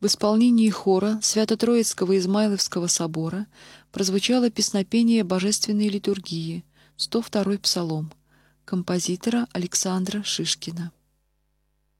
В исполнении хора Свято-Троицкого Измайловского собора прозвучало песнопение Божественной литургии, 102-й псалом, композитора Александра Шишкина.